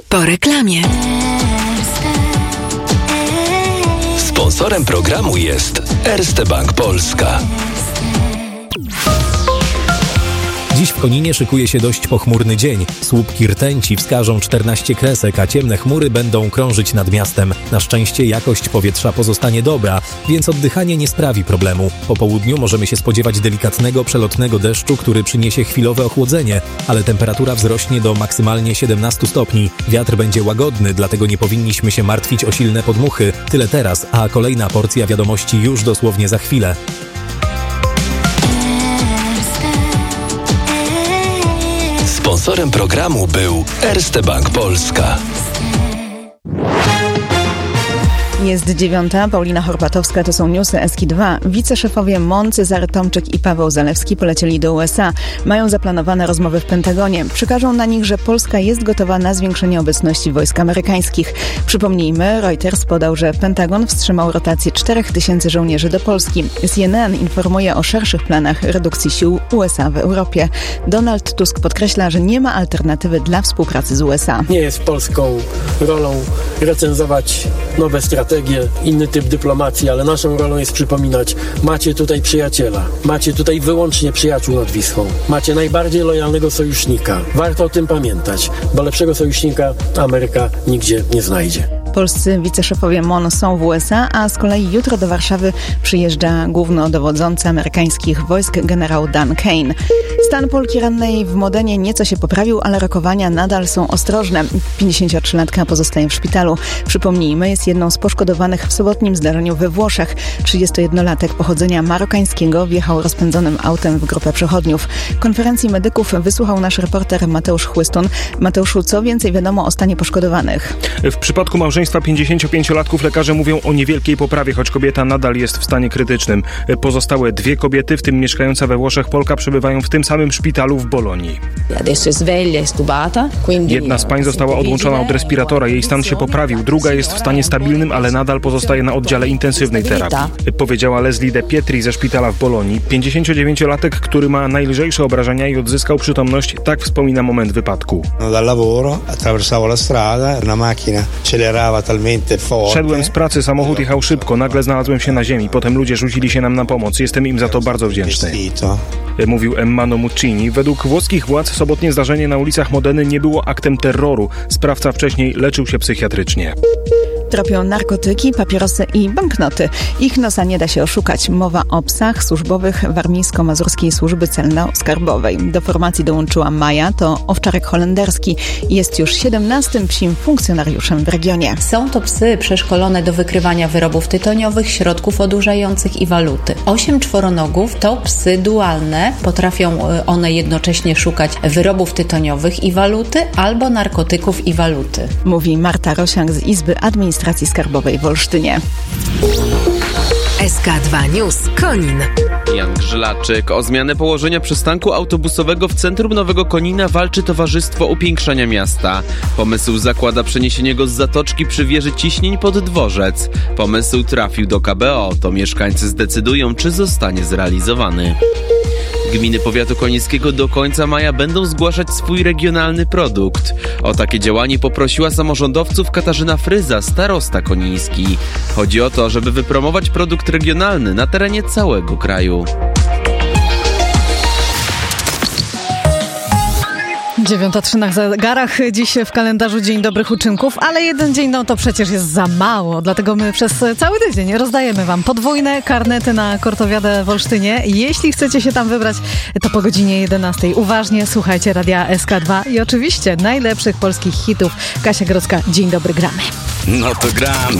po reklamie. Sponsorem programu jest Erste Bank Polska. Dziś w Koninie szykuje się dość pochmurny dzień. Słupki rtęci wskażą 14 kresek, a ciemne chmury będą krążyć nad miastem. Na szczęście jakość powietrza pozostanie dobra, więc oddychanie nie sprawi problemu. Po południu możemy się spodziewać delikatnego, przelotnego deszczu, który przyniesie chwilowe ochłodzenie, ale temperatura wzrośnie do maksymalnie 17 stopni. Wiatr będzie łagodny, dlatego nie powinniśmy się martwić o silne podmuchy. Tyle teraz, a kolejna porcja wiadomości już dosłownie za chwilę. Sponsorem programu był Erste Bank Polska. Jest 9:00, Paulina Horbatowska, to są newsy Eski2. Wiceszefowie MON, Cezary Tomczyk i Paweł Zalewski polecieli do USA. Mają zaplanowane rozmowy w Pentagonie. Przekażą na nich, że Polska jest gotowa na zwiększenie obecności wojsk amerykańskich. Przypomnijmy, Reuters podał, że Pentagon wstrzymał rotację 4000 żołnierzy do Polski. CNN informuje o szerszych planach redukcji sił USA w Europie. Donald Tusk podkreśla, że nie ma alternatywy dla współpracy z USA. Nie jest polską rolą recenzować nowe strategie, inny typ dyplomacji, ale naszą rolą jest przypominać, macie tutaj przyjaciela, macie tutaj wyłącznie przyjaciół nad Wisłą, macie najbardziej lojalnego sojusznika. Warto o tym pamiętać, bo lepszego sojusznika Ameryka nigdzie nie znajdzie. Polscy wiceszefowie MON są w USA, a z kolei jutro do Warszawy przyjeżdża głównodowodzący amerykańskich wojsk generał Dan Kane. Stan Polki rannej w Modenie nieco się poprawił, ale rokowania nadal są ostrożne. 53-latka pozostaje w szpitalu. Przypomnijmy, jest jedną z poszkodowanych w sobotnim zdarzeniu we Włoszech. 31-latek pochodzenia marokańskiego wjechał rozpędzonym autem w grupę przechodniów. Konferencji medyków wysłuchał nasz reporter Mateusz Chłystun. Mateuszu, co więcej wiadomo o stanie poszkodowanych? W przypadku małżeństwa 55-latków lekarze mówią o niewielkiej poprawie, choć kobieta nadal jest w stanie krytycznym. Pozostałe dwie kobiety, w tym mieszkająca we Włoszech Polka, przebywają w tym samym szpitalu w Bolonii. Jedna z pań została odłączona od respiratora, jej stan się poprawił. Druga jest w stanie stabilnym, ale nadal pozostaje na oddziale intensywnej terapii. Powiedziała Leslie De Pietri ze szpitala w Bolonii. 59-latek, który ma najlżejsze obrażenia i odzyskał przytomność, tak wspomina moment wypadku. Szedłem z pracy, samochód jechał szybko, nagle znalazłem się na ziemi, potem ludzie rzucili się nam na pomoc. Jestem im za to bardzo wdzięczny. Mówił Emmano Muccini. Według włoskich władz sobotnie zdarzenie na ulicach Modeny nie było aktem terroru. Sprawca wcześniej leczył się psychiatrycznie. Tropią narkotyki, papierosy i banknoty. Ich nosa nie da się oszukać. Mowa o psach służbowych Warmińsko-Mazurskiej Służby Celno-Skarbowej. Do formacji dołączyła Maja, to owczarek holenderski. Jest już 17. psim funkcjonariuszem w regionie. Są to psy przeszkolone do wykrywania wyrobów tytoniowych, środków odurzających i waluty. 8 czworonogów to psy dualne. Potrafią one jednocześnie szukać wyrobów tytoniowych i waluty albo narkotyków i waluty. Mówi Marta Rosiak z Izby Administracji Skarbowej w Olsztynie. SK2 News Konin. Jan Grzylaczyk. O zmianę położenia przystanku autobusowego w centrum Nowego Konina walczy Towarzystwo Upiększania Miasta. Pomysł zakłada przeniesienie go z zatoczki przy wieży Ciśnień pod dworzec. Pomysł trafił do KBO. To mieszkańcy zdecydują, czy zostanie zrealizowany. Gminy powiatu konińskiego do końca maja będą zgłaszać swój regionalny produkt. O takie działanie poprosiła samorządowców Katarzyna Fryza, starosta koniński. Chodzi o to, żeby wypromować produkt regionalny na terenie całego kraju. 9:03 na zegarach. Dziś w kalendarzu Dzień Dobrych Uczynków, ale jeden dzień to przecież jest za mało. Dlatego my przez cały tydzień rozdajemy wam podwójne karnety na Kortowiadę w Olsztynie. Jeśli chcecie się tam wybrać, to po godzinie 11:00 uważnie słuchajcie radia SK2 i oczywiście najlepszych polskich hitów. Kasia Grodzka, dzień dobry, gramy. No to gramy.